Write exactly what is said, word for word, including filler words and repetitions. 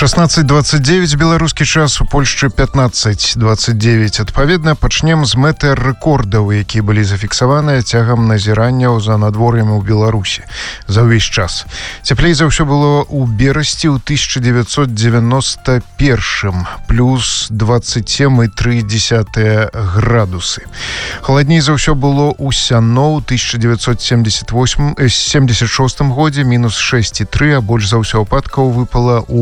шестнадцать двадцать девять беларускі час, у Польшчы пятнадцать двадцать девять. Адпаведна, пачнем з мэты рэкордаў, якія былі зафіксаваныя цягам назіранняў за надвор'ем у Беларусі за ўвесь час. Цяплей за ўсё было ў берасці ў тысяча девятьсот девяносто первым, плюс двадцать семь и три десятых градусы. Халадней за ўсё было ў Сяно ў тысяча девятьсот семьдесят восьмым, семьдесят шестым годзе, мінус шесть и три, а больш за ўсё ападкаў выпала у